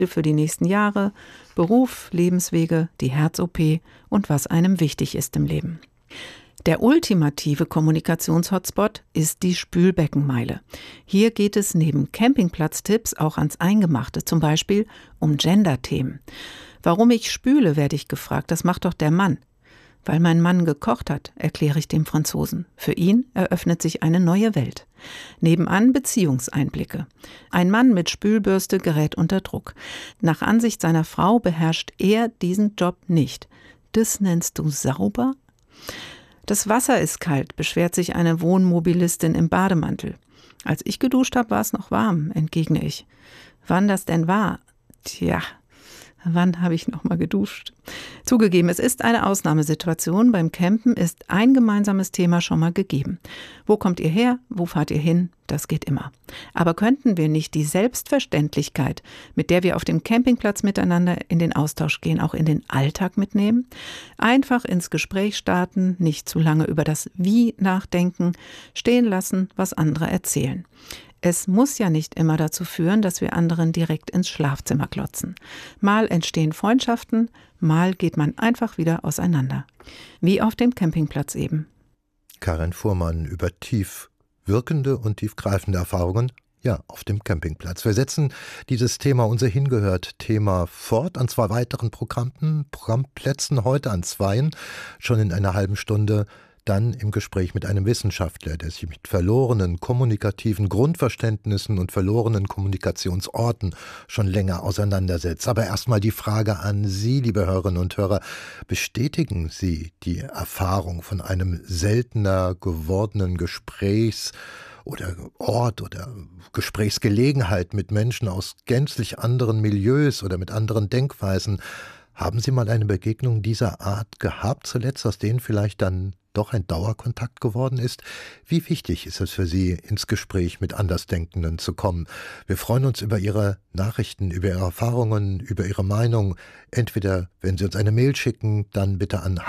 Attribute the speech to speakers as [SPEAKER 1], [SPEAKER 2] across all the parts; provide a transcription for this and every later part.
[SPEAKER 1] für die nächsten Jahre, Beruf, Lebenswege, die Herz-OP und was einem wichtig ist im Leben. Der ultimative Kommunikations-Hotspot ist die Spülbeckenmeile. Hier geht es neben Campingplatz-Tipps auch ans Eingemachte, zum Beispiel um Gender-Themen. Warum ich spüle, werde ich gefragt, das macht doch der Mann. Weil mein Mann gekocht hat, erkläre ich dem Franzosen. Für ihn eröffnet sich eine neue Welt. Nebenan Beziehungseinblicke. Ein Mann mit Spülbürste gerät unter Druck. Nach Ansicht seiner Frau beherrscht er diesen Job nicht. Das nennst du sauber? Das Wasser ist kalt, beschwert sich eine Wohnmobilistin im Bademantel. Als ich geduscht habe, war es noch warm, entgegne ich. Wann das denn war? Tja, wann habe ich noch mal geduscht? Zugegeben, es ist eine Ausnahmesituation. Beim Campen ist ein gemeinsames Thema schon mal gegeben. Wo kommt ihr her? Wo fahrt ihr hin? Das geht immer. Aber könnten wir nicht die Selbstverständlichkeit, mit der wir auf dem Campingplatz miteinander in den Austausch gehen, auch in den Alltag mitnehmen? Einfach ins Gespräch starten, nicht zu lange über das Wie nachdenken, stehen lassen, was andere erzählen. Es muss ja nicht immer dazu führen, dass wir anderen direkt ins Schlafzimmer klotzen. Mal entstehen Freundschaften, mal geht man einfach wieder auseinander. Wie auf dem Campingplatz eben.
[SPEAKER 2] Karin Fuhrmann über tief wirkende und tiefgreifende Erfahrungen, ja, auf dem Campingplatz. Wir setzen dieses Thema, unser Hingehört-Thema fort an 2 weiteren Programmplätzen, heute an 2, schon in einer halben Stunde. Dann im Gespräch mit einem Wissenschaftler, der sich mit verlorenen kommunikativen Grundverständnissen und verlorenen Kommunikationsorten schon länger auseinandersetzt. Aber erstmal die Frage an Sie, liebe Hörerinnen und Hörer. Bestätigen Sie die Erfahrung von einem seltener gewordenen Gesprächs- oder Ort oder Gesprächsgelegenheit mit Menschen aus gänzlich anderen Milieus oder mit anderen Denkweisen? Haben Sie mal eine Begegnung dieser Art gehabt, zuletzt, aus denen vielleicht dann doch ein Dauerkontakt geworden ist? Wie wichtig ist es für Sie, ins Gespräch mit Andersdenkenden zu kommen? Wir freuen uns über Ihre Nachrichten, über Ihre Erfahrungen, über Ihre Meinung. Entweder, wenn Sie uns eine Mail schicken, dann bitte an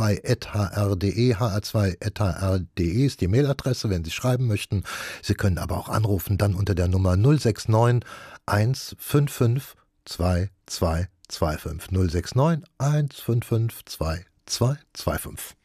[SPEAKER 2] hr2.hr.de. hr2.hr.de ist die Mailadresse, wenn Sie schreiben möchten. Sie können aber auch anrufen, dann unter der Nummer 069 155 2225. 069 155 2225.